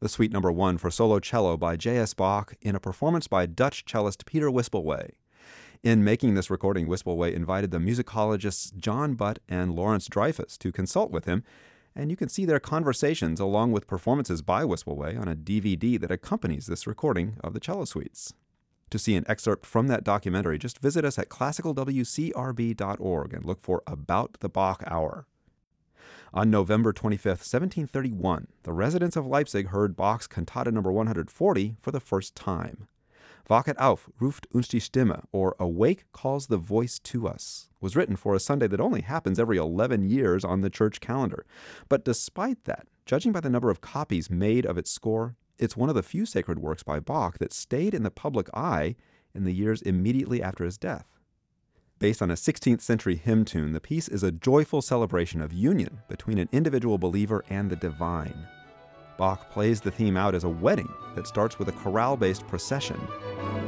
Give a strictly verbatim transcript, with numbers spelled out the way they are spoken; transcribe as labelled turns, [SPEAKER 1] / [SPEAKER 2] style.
[SPEAKER 1] the Suite Number One for solo cello by J S Bach in a performance by Dutch cellist Peter Wispelwey. In making this recording, Wispelwey invited the musicologists John Butt and Lawrence Dreyfus to consult with him, and you can see their conversations along with performances by Wispelwey on a D V D that accompanies this recording of the cello suites. To see an excerpt from that documentary, just visit us at classical w c r b dot org and look for About the Bach Hour. On November twenty-fifth, seventeen thirty-one, the residents of Leipzig heard Bach's Cantata number one hundred forty for the first time. Wachet auf, ruft uns die Stimme, or Awake calls the voice to us, was written for a Sunday that only happens every eleven years on the church calendar. But despite that, judging by the number of copies made of its score, it's one of the few sacred works by Bach that stayed in the public eye in the years immediately after his death. Based on a sixteenth century hymn tune, the piece is a joyful celebration of union between an individual believer and the divine. Bach plays the theme out as a wedding that starts with a chorale-based procession.